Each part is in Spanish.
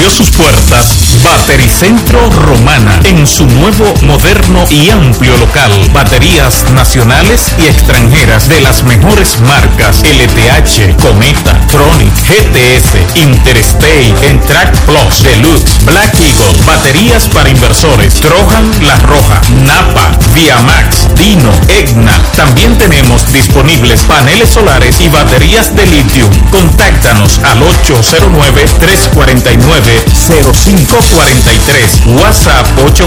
abrió sus puertas Batericentro Romana en su nuevo, moderno y amplio local. Baterías nacionales y extranjeras de las mejores marcas: LTH, Cometa, Tronic, GTS, Interstate, Entrac Plus, Deluxe, Black Eagle. Baterías para inversores: Trojan, La Roja, Napa, Viamax, Dino, Egna. También tenemos disponibles paneles solares y baterías de litio. Contáctanos al 809-349-0543, WhatsApp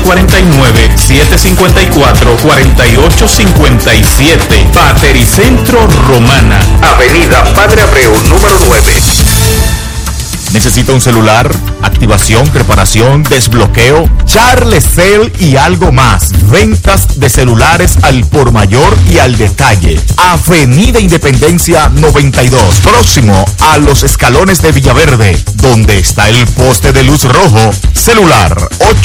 849-754-4857. Batericentro Romana, Avenida Padre Abreu, número 9. ¿Necesita un celular? Activación, reparación, desbloqueo, Charles Cell y algo más. Ventas de celulares al por mayor y al detalle. Avenida Independencia 92, próximo a los escalones de Villaverde, donde está el poste de luz rojo. Celular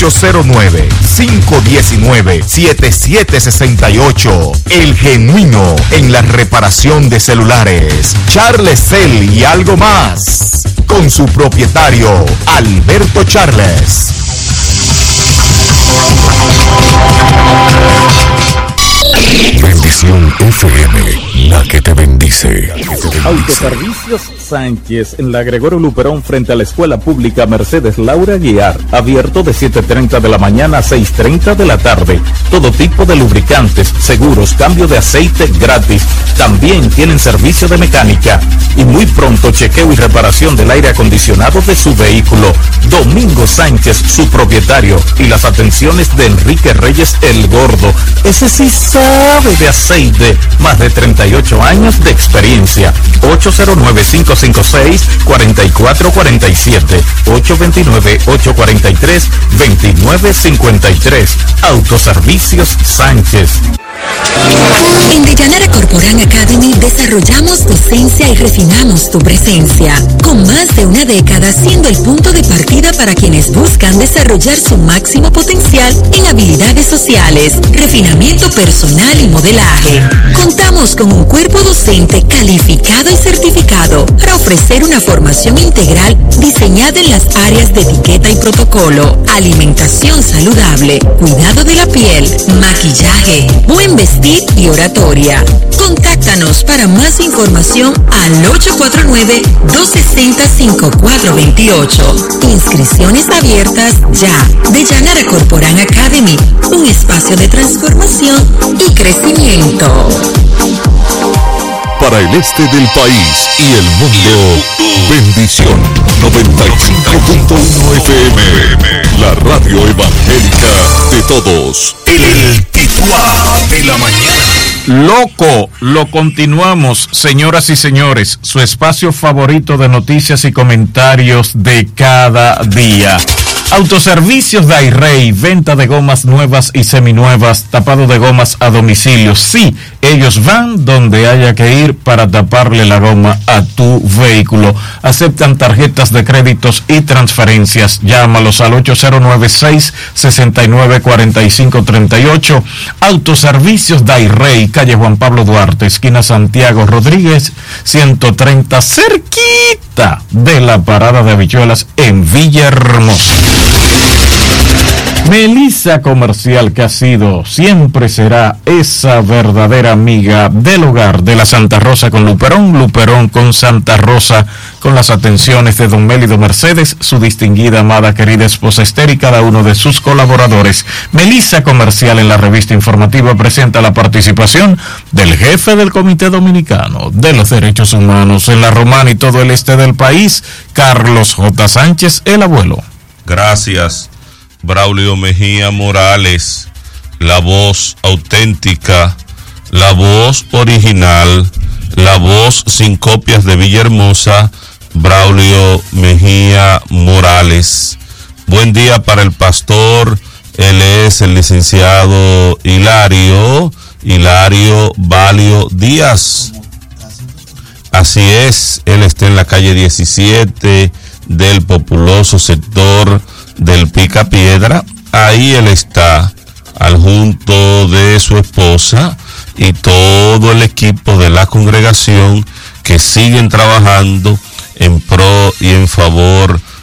809-519-7768. El genuino en la reparación de celulares. Charles Cell y algo más. Con su propietario, Alberto Charles. Bendición FM, la que te bendice. Autoservicios Sánchez en la Gregorio Luperón frente a la Escuela Pública Mercedes Laura Guiar, abierto de 7:30 de la mañana a 6:30 de la tarde. Todo tipo de lubricantes, seguros, cambio de aceite gratis. También tienen servicio de mecánica y muy pronto chequeo y reparación del aire acondicionado de su vehículo. Domingo Sánchez, su propietario, y las atenciones de Enrique Reyes el Gordo. Ese sí sabe de aceite, más de 38 años de experiencia. 809-556-4447, 829-843-2953. Autoservicios Sánchez. En Deyanara Corporán Academy desarrollamos docencia y refinamos tu presencia, con más de una década siendo el punto de partida para quienes buscan desarrollar su máximo potencial en habilidades sociales, refinamiento personal y modelaje. Contamos con un cuerpo docente calificado y certificado para ofrecer una formación integral diseñada en las áreas de etiqueta y protocolo, alimentación saludable, cuidado de la piel, maquillaje, buen vestir y oratoria. Contáctanos para más información al 849-260-5428. Inscripciones abiertas ya. Deyanara Corporán Academy, un espacio de transformación y crecimiento. Para el este del país y el mundo, Bendición 95.1 FM, la radio evangélica de todos. El titular de la mañana. Loco, lo continuamos, señoras y señores, su espacio favorito de noticias y comentarios de cada día. Autoservicios Dairey, venta de gomas nuevas y seminuevas, tapado de gomas a domicilio. Sí, ellos van donde haya que ir para taparle la goma a tu vehículo. Aceptan tarjetas de créditos y transferencias. Llámalos al 809-669-4538. Autoservicios Dairey, calle Juan Pablo Duarte, esquina Santiago Rodríguez, 130, cerquita de la parada de habichuelas en Villahermosa. Melissa Comercial, que ha sido, siempre será esa verdadera amiga del hogar de la Santa Rosa con Luperón, Luperón con Santa Rosa, con las atenciones de don Mélido Mercedes, su distinguida, amada, querida esposa Esther y cada uno de sus colaboradores. Melissa Comercial en la revista informativa presenta la participación del jefe del Comité Dominicano de los Derechos Humanos en la Romana y todo el este del país, Carlos J. Sánchez, el abuelo. Gracias, Braulio Mejía Morales, la voz auténtica, la voz original, la voz sin copias de Villahermosa, Braulio Mejía Morales. Buen día para el pastor, él es el licenciado Hilario Valio Díaz. Así es, él está en la calle 17 del populoso sector del Picapiedra. Ahí él está, al junto de su esposa y todo el equipo de la congregación que siguen trabajando en pro y en favor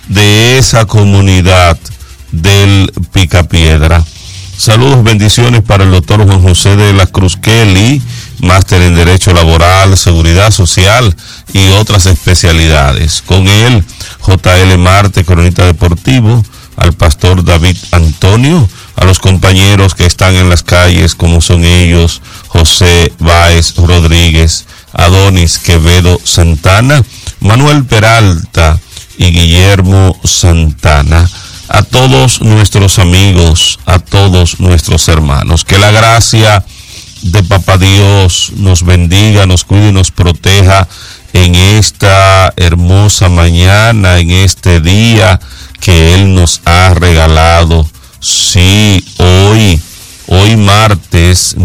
de esa comunidad del Picapiedra. Saludos, bendiciones para el doctor Juan José de la Cruz Kelly, máster en Derecho Laboral, Seguridad Social y otras especialidades. Con él, J.L. Marte, cronista deportivo, al pastor David Antonio, a los compañeros que están en las calles, como son ellos, José Báez Rodríguez, Adonis Quevedo Santana, Manuel Peralta y Guillermo Santana. A todos nuestros amigos, a todos nuestros hermanos, que la gracia de Papá Dios nos bendiga, nos cuide y nos proteja en esta hermosa mañana, en este día que Él nos ha regalado. Sí, hoy martes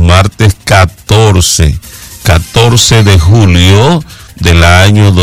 14 de julio del año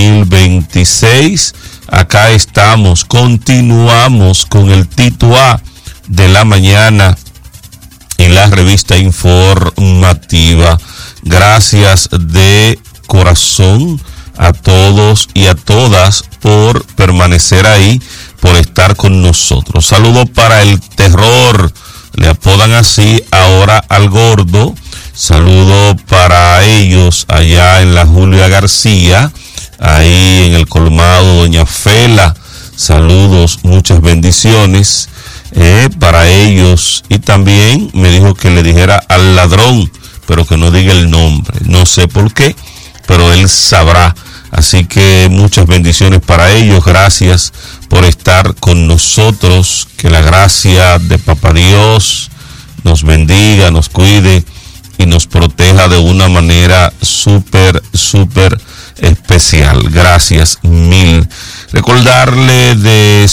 2026. Acá estamos, continuamos con el Tito A de la mañana en la revista informativa. Gracias de corazón a todos y a todas por permanecer ahí, por estar con nosotros. Saludo para el terror, le apodan así ahora al gordo. Saludo para ellos allá en la Julia García, ahí en el colmado Doña Fela. Saludos, muchas bendiciones para ellos. Y también me dijo que le dijera al ladrón, pero que no diga el nombre. No sé por qué, pero él sabrá. Así que muchas bendiciones para ellos. Gracias por estar con nosotros. Que la gracia de Papá Dios nos bendiga, nos cuide y nos proteja de una manera súper especial. Gracias mil. Recordarle de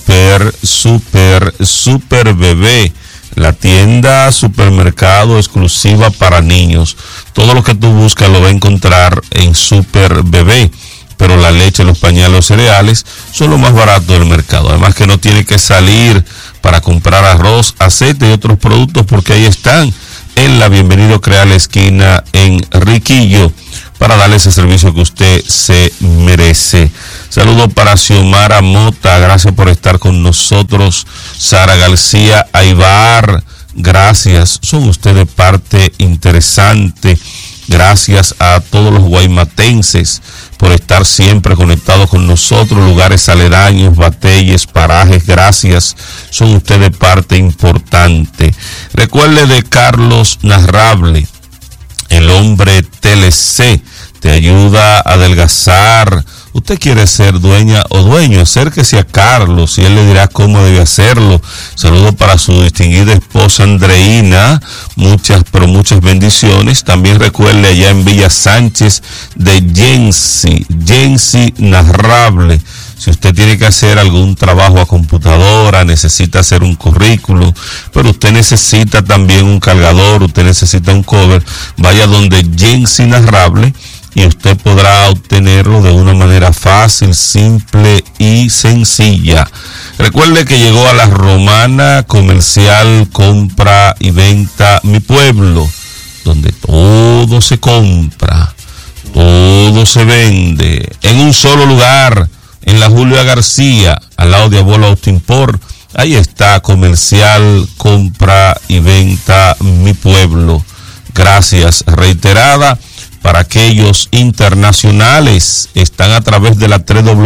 Super Bebé, la tienda supermercado exclusiva para niños. Todo lo que tú buscas lo va a encontrar en Super Bebé, pero la leche, los pañales, los cereales son lo más barato del mercado. Además que no tiene que salir para comprar arroz, aceite y otros productos, porque ahí están en la Bienvenido Creal esquina en Riquillo, para darle ese servicio que usted se merece. Saludos para Xiomara Mota, gracias por estar con nosotros. Sara García Aybar, gracias, son ustedes parte interesante. Gracias a todos los guaymatenses por estar siempre conectados con nosotros, lugares aledaños, batalles, parajes, gracias, son ustedes parte importante. Recuerde de Carlos Narrable, el hombre TLC, te ayuda a adelgazar. Usted quiere ser dueña o dueño, acérquese a Carlos y él le dirá cómo debe hacerlo. Saludos para su distinguida esposa Andreina, muchas bendiciones. También recuerde allá en Villa Sánchez de Jensi Narrable. Si usted tiene que hacer algún trabajo a computadora, necesita hacer un currículum, pero usted necesita también un cargador, usted necesita un cover, vaya donde Jensi Narrable y usted podrá obtenerlo de una manera fácil, simple y sencilla. Recuerde que llegó a La Romana, comercial, compra y venta Mi Pueblo, donde todo se compra, todo se vende, en un solo lugar, en la Julia García, al lado de Abuelo Autoimport. Ahí está, comercial, compra y venta Mi Pueblo. Gracias reiterada. Para aquellos internacionales, están a través de la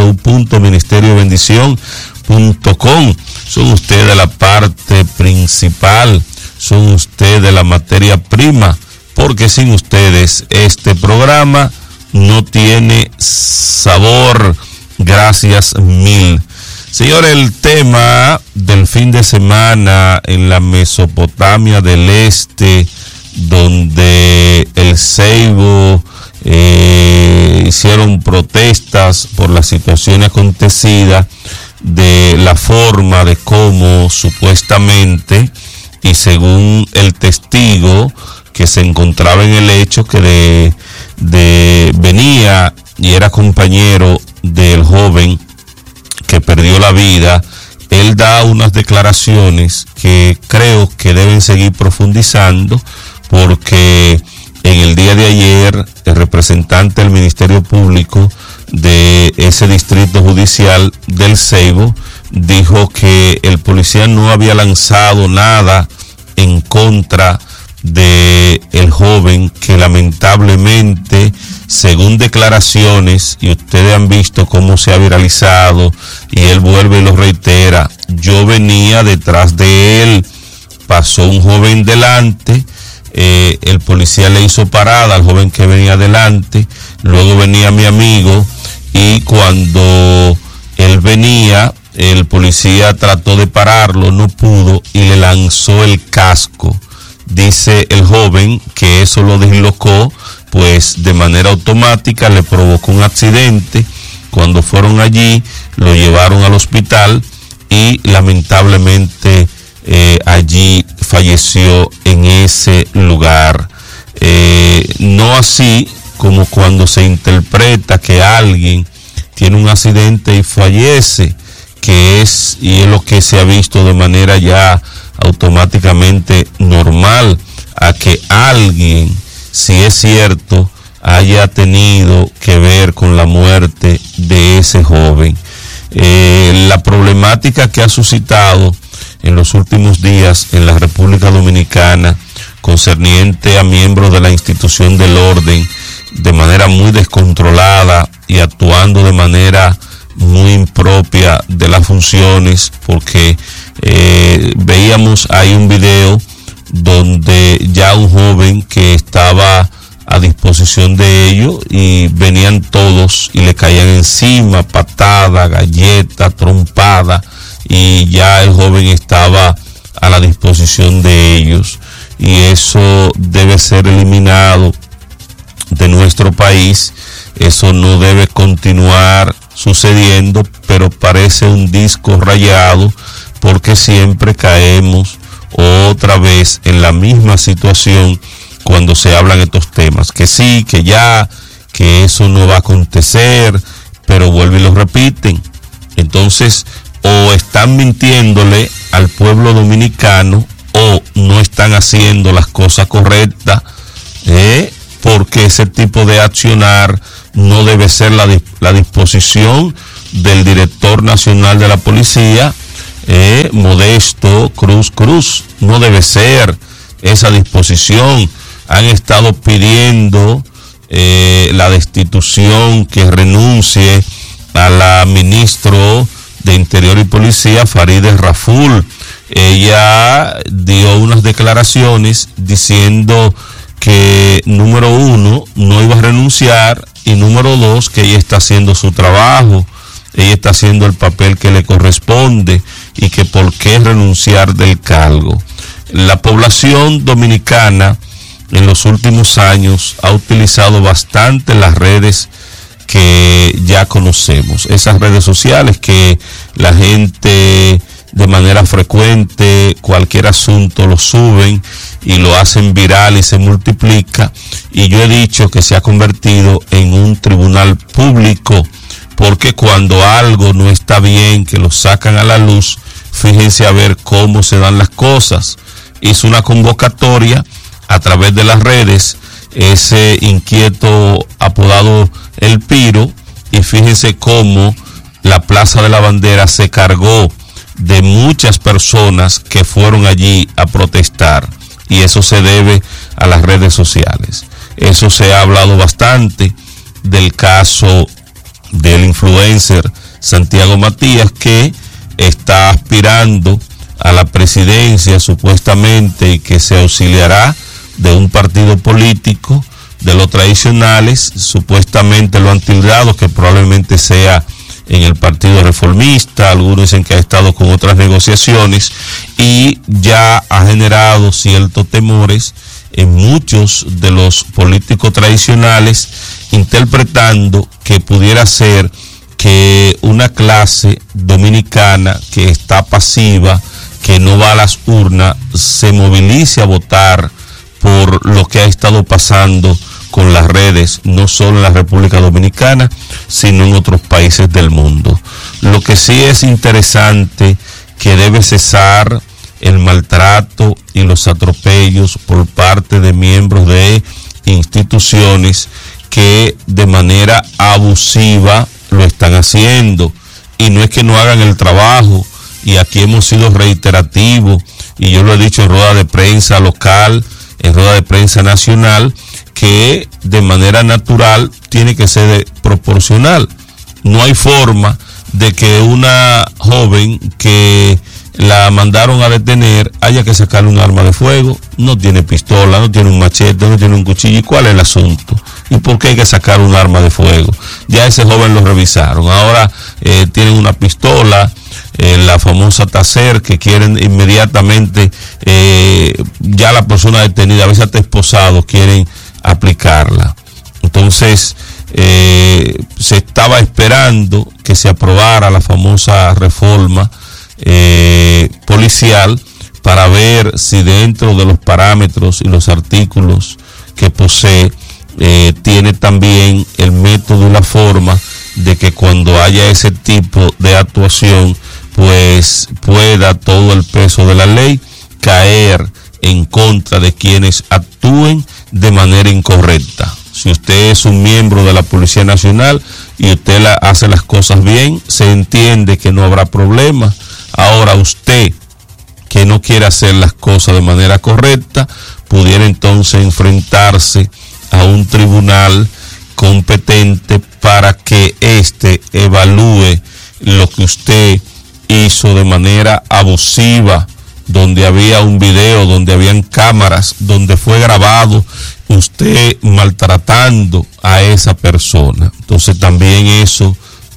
www.ministeriobendición.com. Son ustedes la parte principal, son ustedes la materia prima, porque sin ustedes este programa no tiene sabor. Gracias mil. Señores, el tema del fin de semana en la Mesopotamia del Este, donde el Seibo hicieron protestas por la situación acontecida, de la forma de cómo supuestamente y según el testigo que se encontraba en el hecho, que venía y era compañero del joven que perdió la vida. Él da unas declaraciones que creo que deben seguir profundizando, porque en el día de ayer el representante del Ministerio Público de ese distrito judicial del Ceibo dijo que el policía no había lanzado nada en contra de el joven, que lamentablemente, según declaraciones, y ustedes han visto cómo se ha viralizado, y él vuelve y lo reitera, yo venía detrás de él, pasó un joven delante, el policía le hizo parada al joven que venía delante, luego venía mi amigo, y cuando él venía, el policía trató de pararlo, no pudo, y le lanzó el casco. Dice el joven que eso lo dislocó, pues de manera automática le provocó un accidente. Cuando fueron allí, lo llevaron al hospital y lamentablemente allí falleció en ese lugar. No así como cuando se interpreta que alguien tiene un accidente y fallece, que es lo que se ha visto de manera ya automáticamente normal, a que alguien, si es cierto, haya tenido que ver con la muerte de ese joven. La problemática que ha suscitado en los últimos días en la República Dominicana concerniente a miembros de la institución del orden de manera muy descontrolada y actuando de manera muy impropia de las funciones, porque veíamos ahí un video donde ya un joven que estaba a disposición de ellos y venían todos y le caían encima, patada, galleta, trompada, y ya el joven estaba a la disposición de ellos, y eso debe ser eliminado de nuestro país. Eso no debe continuar sucediendo, pero parece un disco rayado, porque siempre caemos otra vez en la misma situación cuando se hablan estos temas, que sí, que ya, que eso no va a acontecer, pero vuelven y lo repiten. Entonces, o están mintiéndole al pueblo dominicano, o no están haciendo las cosas correctas, porque ese tipo de accionar no debe ser la disposición del director nacional de la policía, Modesto Cruz, no debe ser esa disposición. Han estado pidiendo la destitución, que renuncie a la ministro de Interior y Policía, Farideh Raful. Ella dio unas declaraciones diciendo que, número uno, no iba a renunciar, y número dos, que ella está haciendo su trabajo, ella está haciendo el papel que le corresponde, y que por qué renunciar del cargo. La población dominicana en los últimos años ha utilizado bastante las redes que ya conocemos, esas redes sociales que la gente de manera frecuente, cualquier asunto lo suben y lo hacen viral y se multiplica, y yo he dicho que se ha convertido en un tribunal público, porque cuando algo no está bien, que lo sacan a la luz, fíjense a ver cómo se dan las cosas. Hizo una convocatoria a través de las redes, ese inquieto apodado El Piro, y fíjense cómo la Plaza de la Bandera se cargó de muchas personas que fueron allí a protestar, y eso se debe a las redes sociales. Eso se ha hablado bastante del caso del influencer Santiago Matías, que está aspirando a la presidencia supuestamente, y que se auxiliará de un partido político de los tradicionales. Supuestamente lo han tildado que probablemente sea en el Partido Reformista, algunos dicen que ha estado con otras negociaciones, y ya ha generado ciertos temores en muchos de los políticos tradicionales, interpretando que pudiera ser que una clase dominicana que está pasiva, que no va a las urnas, se movilice a votar por lo que ha estado pasando con las redes, no solo en la República Dominicana, sino en otros países del mundo. Lo que sí es interesante, que debe cesar el maltrato y los atropellos por parte de miembros de instituciones que de manera abusiva lo están haciendo. Y no es que no hagan el trabajo, y aquí hemos sido reiterativos, y yo lo he dicho en rueda de prensa local, en rueda de prensa nacional, que de manera natural tiene que ser proporcional. No hay forma de que una joven que la mandaron a detener haya que sacarle un arma de fuego. No tiene pistola, no tiene un machete, no tiene un cuchillo. ¿Y cuál es el asunto? ¿Y por qué hay que sacar un arma de fuego? Ya ese joven lo revisaron. Ahora tienen una pistola, la famosa taser, que quieren inmediatamente, ya la persona detenida, a veces hasta esposados, quieren aplicarla. Entonces, se estaba esperando que se aprobara la famosa reforma policial para ver si dentro de los parámetros y los artículos que posee tiene también el método y la forma de que cuando haya ese tipo de actuación, pues pueda todo el peso de la ley caer en contra de quienes actúen de manera incorrecta. Si usted es un miembro de la Policía Nacional y usted hace las cosas bien, se entiende que no habrá problema. Ahora usted, que no quiere hacer las cosas de manera correcta, pudiera entonces enfrentarse a un tribunal competente para que éste evalúe lo que usted hizo de manera abusiva, donde había un video, donde habían cámaras, donde fue grabado usted maltratando a esa persona. Entonces también eso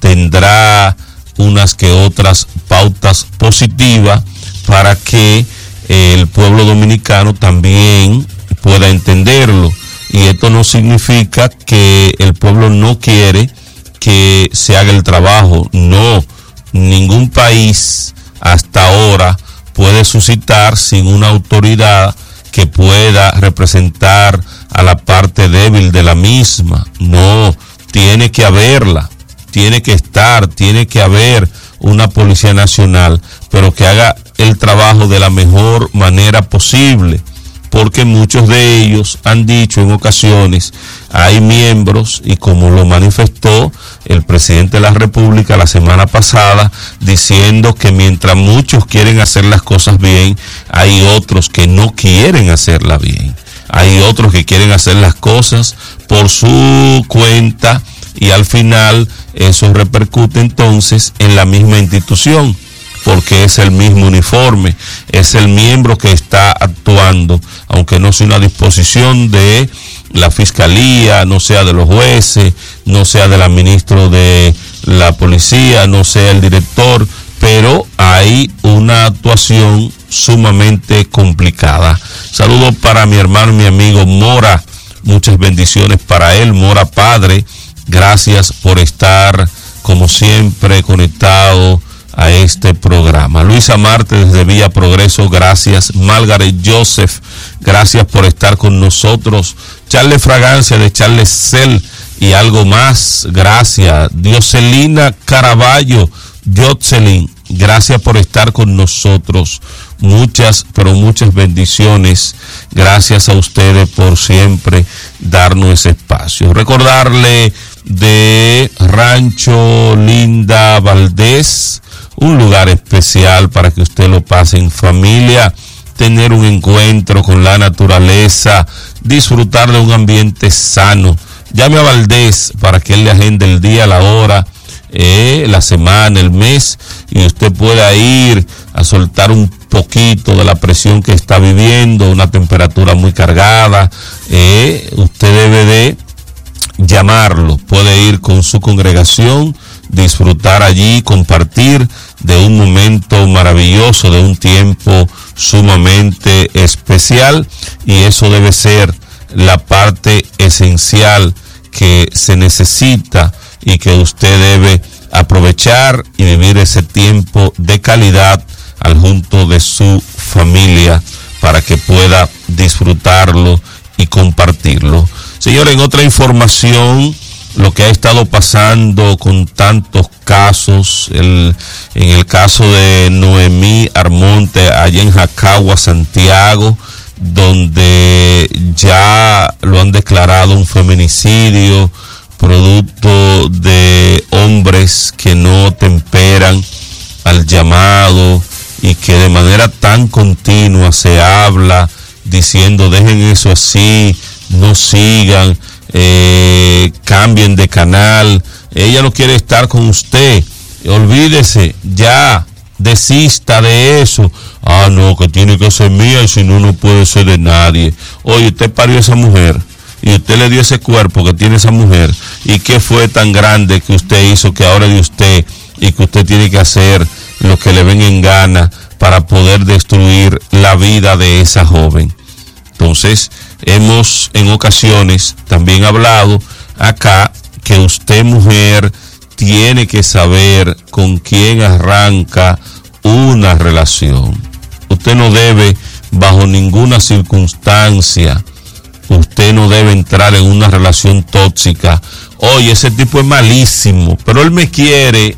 tendrá unas que otras pautas positivas para que el pueblo dominicano también pueda entenderlo. Y esto no significa que el pueblo no quiere que se haga el trabajo. No, ningún país hasta ahora puede suscitar sin una autoridad que pueda representar a la parte débil de la misma. No, tiene que haberla, tiene que estar, tiene que haber una Policía Nacional, pero que haga el trabajo de la mejor manera posible, porque muchos de ellos han dicho en ocasiones, hay miembros, y como lo manifestó el presidente de la República la semana pasada, diciendo que mientras muchos quieren hacer las cosas bien, hay otros que no quieren hacerlas bien. Hay otros que quieren hacer las cosas por su cuenta, y al final eso repercute entonces en la misma institución, porque es el mismo uniforme, es el miembro que está actuando, aunque no sea una disposición de la fiscalía, no sea de los jueces, no sea del ministro de la policía, no sea el director, pero hay una actuación sumamente complicada. Saludos para mi hermano y mi amigo Mora, muchas bendiciones para él, Mora padre, gracias por estar como siempre conectado a este programa. Luisa Marte desde Villa Progreso, gracias. Margaret Joseph, gracias por estar con nosotros. Charles Fragancia de Charles Cell y algo más, gracias. Dioselina Caraballo, Jocelyn, gracias por estar con nosotros. Muchas, pero muchas bendiciones. Gracias a ustedes por siempre darnos ese espacio. Recordarle de Rancho Linda Valdés, un lugar especial para que usted lo pase en familia, tener un encuentro con la naturaleza, disfrutar de un ambiente sano. Llame a Valdés para que él le agende el día, la hora, la semana, el mes, y usted pueda ir a soltar un poquito de la presión que está viviendo, una temperatura muy cargada. Usted debe de llamarlo, puede ir con su congregación, disfrutar allí, compartir de un momento maravilloso, de un tiempo sumamente especial, y eso debe ser la parte esencial que se necesita y que usted debe aprovechar y vivir ese tiempo de calidad al junto de su familia para que pueda disfrutarlo y compartirlo. Señores, en otra información, lo que ha estado pasando con tantos casos, en el caso de Noemí Armonte, allá en Jacagua, Santiago, donde ya lo han declarado un feminicidio, producto de hombres que no temperan al llamado y que de manera tan continua se habla diciendo dejen eso así, no sigan, cambien de canal, ella no quiere estar con usted, olvídese, ya, desista de eso. Ah, no, que tiene que ser mía y si no, no puede ser de nadie. Oye, usted parió a esa mujer y usted le dio ese cuerpo que tiene esa mujer, y qué fue tan grande que usted hizo que ahora de usted, y que usted tiene que hacer lo que le venga en gana para poder destruir la vida de esa joven. Entonces, hemos en ocasiones también hablado acá que usted, mujer, tiene que saber con quién arranca una relación. Usted no debe, bajo ninguna circunstancia, usted no debe entrar en una relación tóxica. Oye, ese tipo es malísimo, pero él me quiere.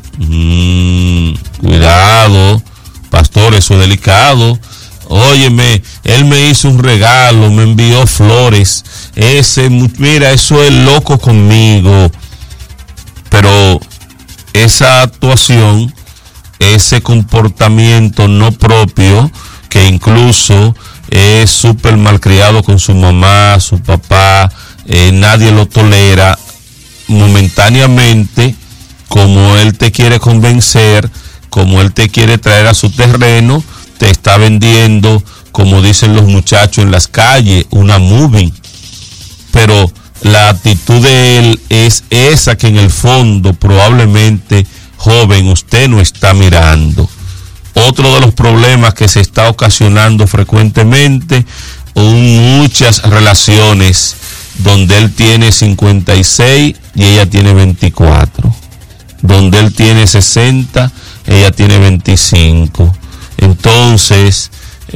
Cuidado, pastor, eso es delicado. Óyeme, él me hizo un regalo, me envió flores. Mira, eso es loco conmigo. Pero esa actuación, ese comportamiento no propio, que incluso es súper malcriado con su mamá, su papá, nadie lo tolera, momentáneamente, como él te quiere convencer, como él te quiere traer a su terreno, te está vendiendo, como dicen los muchachos en las calles, una movie. Pero la actitud de él es esa que en el fondo probablemente, joven, usted no está mirando. Otro de los problemas que se está ocasionando frecuentemente, muchas relaciones donde él tiene 56 y ella tiene 24, donde él tiene 60, ella tiene 25. Entonces,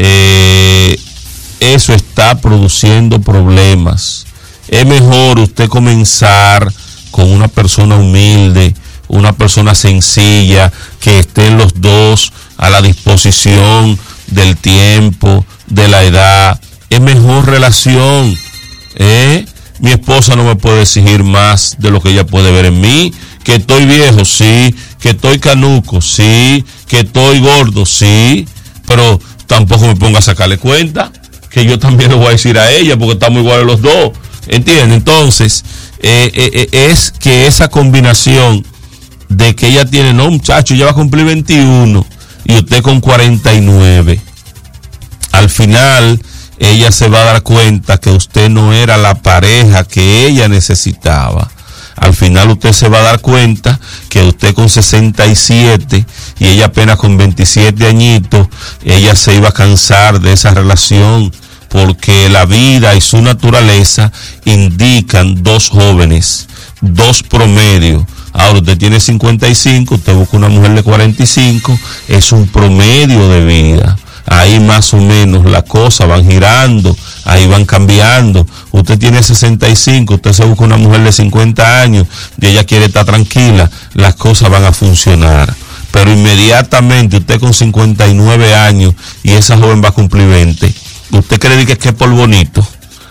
eso está produciendo problemas. Es mejor usted comenzar con una persona humilde, una persona sencilla, que estén los dos a la disposición del tiempo, de la edad. Es mejor relación. Mi esposa no me puede exigir más de lo que ella puede ver en mí. Que estoy viejo, sí. Que estoy canuco, sí. Que estoy gordo, sí. Pero tampoco me ponga a sacarle cuenta, que yo también le voy a decir a ella, porque estamos iguales los dos. ¿Entiende? Entonces, es que esa combinación de que ella tiene, no, muchacho, ya va a cumplir 21 y usted con 49. Al final, ella se va a dar cuenta que usted no era la pareja que ella necesitaba. Al final usted se va a dar cuenta que usted con 67 y ella apenas con 27 añitos, ella se iba a cansar de esa relación, porque la vida y su naturaleza indican dos jóvenes, dos promedios. Ahora usted tiene 55, usted busca una mujer de 45, es un promedio de vida. Ahí más o menos las cosas van girando, ahí van cambiando. Usted tiene 65, usted se busca una mujer de 50 años y ella quiere estar tranquila, las cosas van a funcionar. Pero inmediatamente usted con 59 años y esa joven va a cumplir 20, ¿usted cree que es por bonito?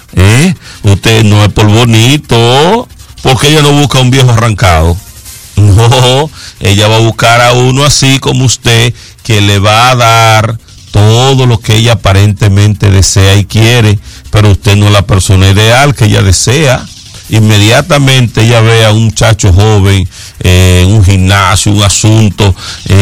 Usted no es por bonito, porque ella no busca un viejo arrancado. No, ella va a buscar a uno así como usted, que le va a dar todo lo que ella aparentemente desea y quiere, pero usted no es la persona ideal que ella desea. Inmediatamente ella ve a un muchacho joven en un gimnasio, un asunto,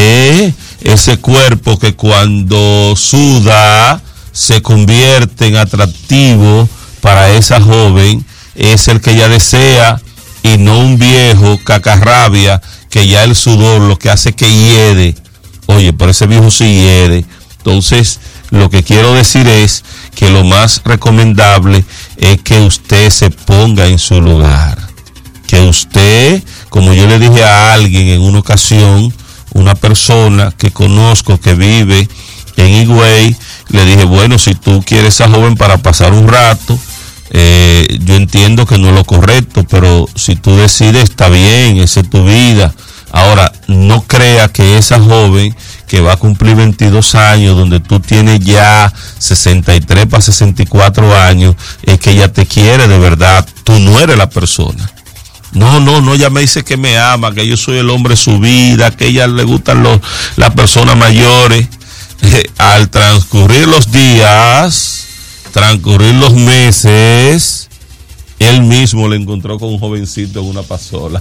ese cuerpo que cuando suda se convierte en atractivo para esa joven, es el que ella desea, y no un viejo cacarrabia que ya el sudor lo que hace que hiede. Oye, pero ese viejo sí hiede. Entonces, lo que quiero decir es que lo más recomendable es que usted se ponga en su lugar. Que usted, como yo le dije a alguien en una ocasión, una persona que conozco que vive en Higüey, le dije, bueno, si tú quieres a esa joven para pasar un rato, yo entiendo que no es lo correcto, pero si tú decides, está bien, esa es tu vida. Ahora, no crea que esa joven que va a cumplir 22 años, donde tú tienes ya 63 para 64 años, es que ella te quiere de verdad, tú no eres la persona. No, ella me dice que me ama, que yo soy el hombre de su vida, que a ella le gustan las personas mayores. Al transcurrir los días, transcurrir los meses, él mismo le encontró con un jovencito en una pasola.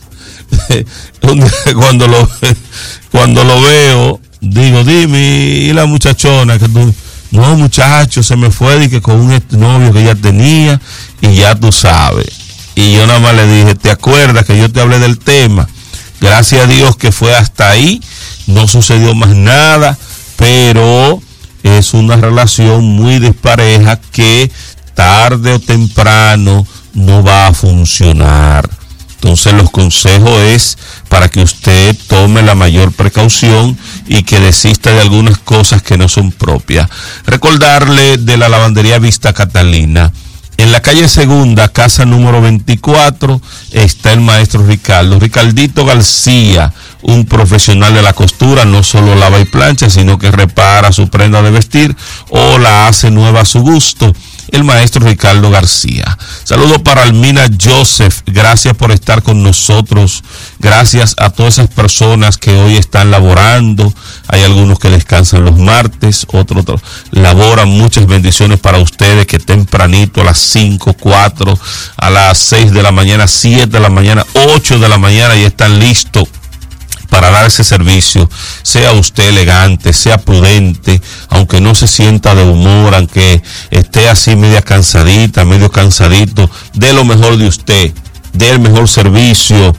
Cuando lo veo, digo, dime, y la muchachona que tú, no muchacho, se me fue de que con un exnovio que ella tenía, y ya tú sabes. Y yo nada más le dije, ¿te acuerdas que yo te hablé del tema? Gracias a Dios que fue hasta ahí, no sucedió más nada, pero es una relación muy dispareja que tarde o temprano no va a funcionar. Entonces los consejos es para que usted tome la mayor precaución y que desista de algunas cosas que no son propias. Recordarle de la lavandería Vista Catalina. En la calle Segunda, casa número 24, está el maestro Ricardito García, un profesional de la costura, no solo lava y plancha, sino que repara su prenda de vestir o la hace nueva a su gusto. El maestro Ricardo García. Saludos para Almina Joseph, gracias por estar con nosotros, gracias a todas esas personas que hoy están laborando, hay algunos que descansan los martes, otros laboran, muchas bendiciones para ustedes que tempranito a las 5, 4, a las 6 de la mañana, 7 de la mañana, 8 de la mañana ya están listos para dar ese servicio. Sea usted elegante, sea prudente, aunque no se sienta de humor, aunque esté así medio cansadito, dé lo mejor de usted, dé el mejor servicio,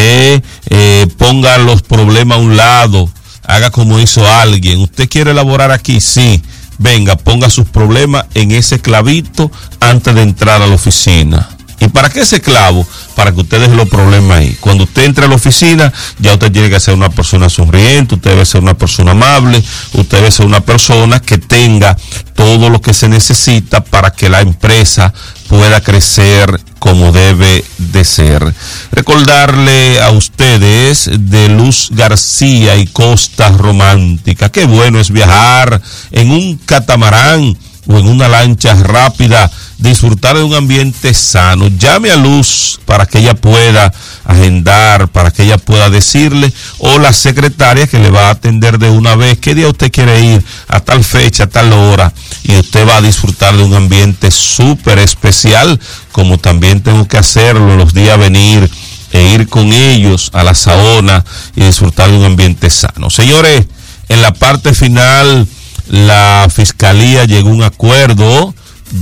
ponga los problemas a un lado, haga como hizo alguien. ¿Usted quiere elaborar aquí? Sí. Venga, ponga sus problemas en ese clavito antes de entrar a la oficina. ¿Y para qué ese clavo? Para que usted deje los problemas ahí. Cuando usted entre a la oficina, ya usted tiene que ser una persona sonriente, usted debe ser una persona amable, usted debe ser una persona que tenga todo lo que se necesita para que la empresa pueda crecer como debe de ser. Recordarle a ustedes de Luz García y Costa Romántica. Qué bueno es viajar en un catamarán o en una lancha rápida, disfrutar de un ambiente sano. Llame a Luz para que ella pueda agendar, para que ella pueda decirle, o la secretaria que le va a atender de una vez, qué día usted quiere ir, a tal fecha, a tal hora, y usted va a disfrutar de un ambiente súper especial, como también tengo que hacerlo los días a venir, e ir con ellos a la saona y disfrutar de un ambiente sano. Señores, en la parte final, la Fiscalía llegó a un acuerdo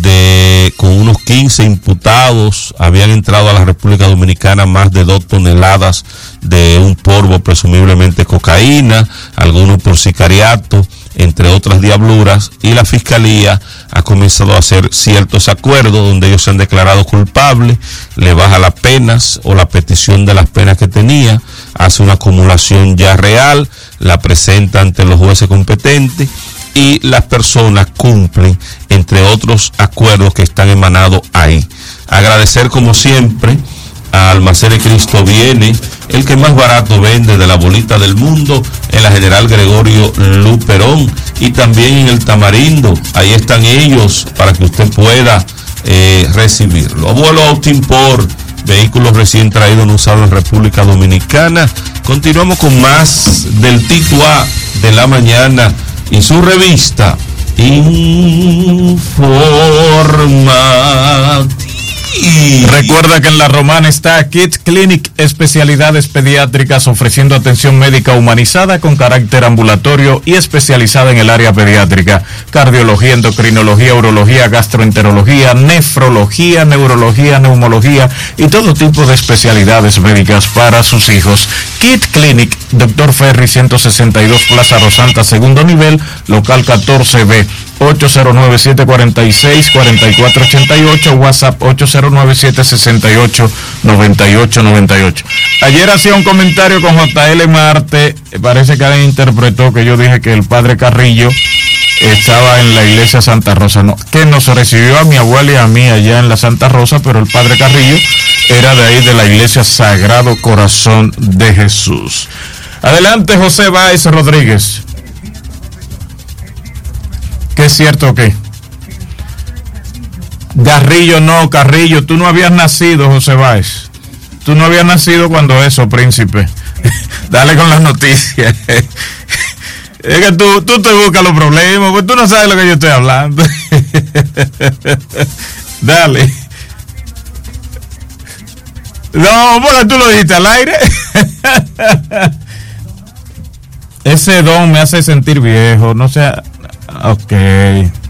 con unos 15 imputados. Habían entrado a la República Dominicana más de 2 toneladas de un polvo, presumiblemente cocaína, algunos por sicariato, entre otras diabluras, y la Fiscalía ha comenzado a hacer ciertos acuerdos donde ellos se han declarado culpables, le baja las penas o la petición de las penas que tenía, hace una acumulación ya real, la presenta ante los jueces competentes, y las personas cumplen, entre otros acuerdos que están emanados ahí. Agradecer como siempre a Almacenes Cristo Viene, el que más barato vende de la bolita del mundo, en la General Gregorio Luperón y también en el Tamarindo. Ahí están ellos para que usted pueda recibirlo. Abuelo Autoimport, vehículos recién traídos no usados en República Dominicana. Continuamos con más del Tituá de la mañana y su revista Informativa. Recuerda que en La Romana está Kids Clinic, especialidades pediátricas ofreciendo atención médica humanizada con carácter ambulatorio y especializada en el área pediátrica, cardiología, endocrinología, urología, gastroenterología, nefrología, neurología, neumología y todo tipo de especialidades médicas para sus hijos. Kids Clinic, Dr. Ferry 162 Plaza Rosanta, segundo nivel, local 14B. 809-746-4488, WhatsApp 809-768-9898. Ayer hacía un comentario con JL Marte, parece que alguien interpretó que yo dije que el padre Carrillo estaba en la iglesia Santa Rosa, no, que nos recibió a mi abuela y a mí allá en la Santa Rosa, pero el padre Carrillo era de ahí, de la iglesia Sagrado Corazón de Jesús. Adelante, José Báez Rodríguez. ¿Qué es cierto que? Garrillo no, Carrillo, tú no habías nacido, José Báez. Tú no habías nacido cuando eso, príncipe. Dale con las noticias. Es que tú te buscas los problemas, pues tú no sabes lo que yo estoy hablando. Dale. No, porque tú lo dijiste al aire. Ese don me hace sentir viejo, no sé. Ok.